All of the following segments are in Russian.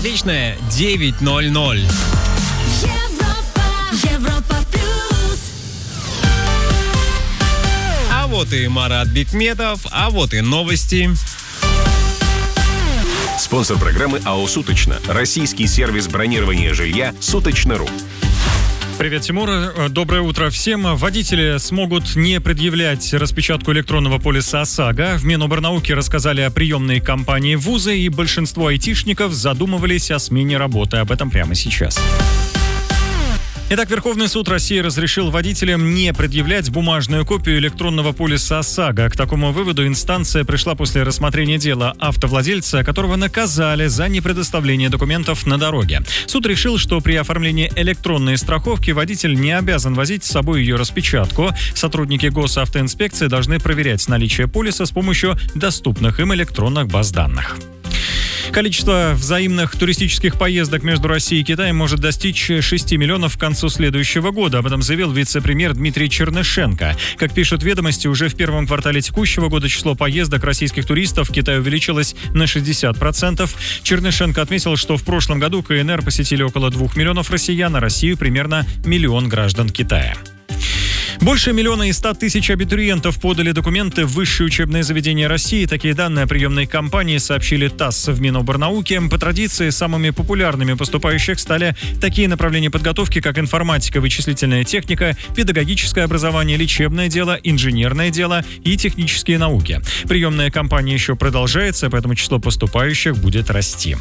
отличное 9:00. Европа плюс. А вот и Марат Бикметов, а вот и новости. Спонсор программы АО «Суточно». Российский сервис бронирования жилья «Суточно.ру». Привет, Тимур. Доброе утро всем. Водители смогут не предъявлять распечатку электронного полиса ОСАГО. В Миноборнауки рассказали о приемной кампании вузы, и большинство айтишников задумывались о смене работы. Об этом прямо сейчас. Итак, Верховный суд России разрешил водителям не предъявлять бумажную копию электронного полиса ОСАГО. К такому выводу инстанция пришла после рассмотрения дела автовладельца, которого наказали за непредоставление документов на дороге. Суд решил, что при оформлении электронной страховки водитель не обязан возить с собой ее распечатку. Сотрудники госавтоинспекции должны проверять наличие полиса с помощью доступных им электронных баз данных. Количество взаимных туристических поездок между Россией и Китаем может достичь 6 миллионов к концу следующего года. Об этом заявил вице-премьер Дмитрий Чернышенко. Как пишут «Ведомости», уже в первом квартале текущего года число поездок российских туристов в Китай увеличилось на 60%. Чернышенко отметил, что в прошлом году КНР посетили около 2 миллионов россиян, а Россию примерно 1 миллион граждан Китая. Больше 1 100 000 абитуриентов подали документы в высшие учебные заведения России. Такие данные о приемной кампании сообщили ТАСС в Миноборнауке. По традиции, самыми популярными поступающих стали такие направления подготовки, как информатика, вычислительная техника, педагогическое образование, лечебное дело, инженерное дело и технические науки. Приемная кампания еще продолжается, поэтому число поступающих будет расти.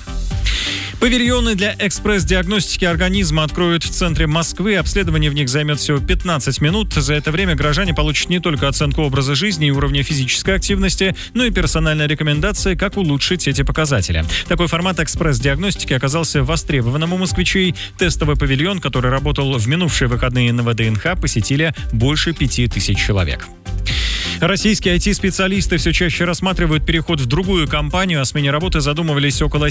Павильоны для экспресс-диагностики организма откроют в центре Москвы. Обследование в них займет всего 15 минут. За это время горожане получат не только оценку образа жизни и уровня физической активности, но и персональные рекомендации, как улучшить эти показатели. Такой формат экспресс-диагностики оказался востребованным у москвичей. Тестовый павильон, который работал в минувшие выходные на ВДНХ, посетили больше 5000 человек. Российские IT-специалисты все чаще рассматривают переход в другую компанию. О смене работы задумывались около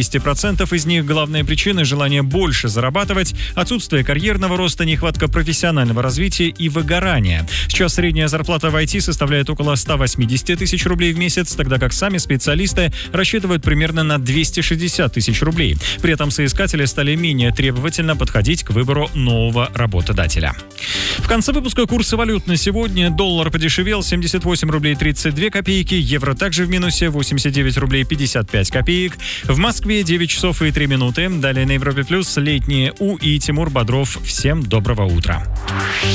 70% из них. Главные причины – желание больше зарабатывать, отсутствие карьерного роста, нехватка профессионального развития и выгорание. Сейчас средняя зарплата в IT составляет около 180 тысяч рублей в месяц, тогда как сами специалисты рассчитывают примерно на 260 тысяч рублей. При этом соискатели стали менее требовательно подходить к выбору нового работодателя. В конце выпуска курсы валют на сегодня. Доллар подешевел 78 рублей 32 копейки, евро также в минусе 89 рублей 55 копеек. В Москве 9 часов и 3 минуты. Далее на Европе Плюс летние У и Тимур Бодров. Всем доброго утра.